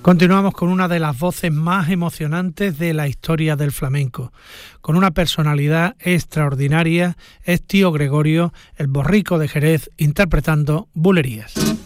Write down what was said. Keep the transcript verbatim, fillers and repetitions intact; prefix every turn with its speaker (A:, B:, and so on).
A: Continuamos con una de las voces más emocionantes de la historia del flamenco. Con una personalidad extraordinaria, es Tío Gregorio, el borrico de Jerez, interpretando Bulerías.